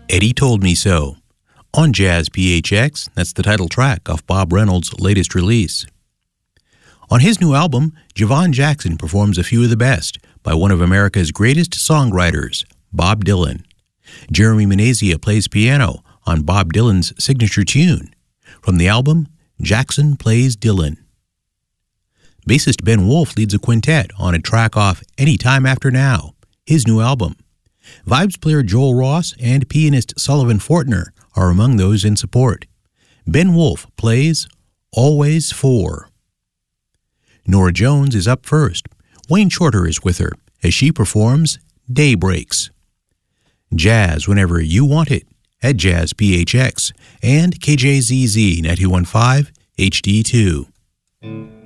Eddie Told Me So. On Jazz PHX, that's the title track off Bob Reynolds' latest release. On his new album, Javon Jackson performs a few of the best by one of America's greatest songwriters, Bob Dylan. Jeremy Manezia plays piano on Bob Dylan's signature tune. From the album, Jackson Plays Dylan. Bassist Ben Wolf leads a quintet on a track off Any Time After Now, his new album. Vibes player Joel Ross and pianist Sullivan Fortner are among those in support. Ben Wolf plays Always 4. Norah Jones is up first. Wayne Shorter is with her as she performs Day Breaks. Jazz whenever you want it at Jazz PHX and KJZZ 91.5 HD2.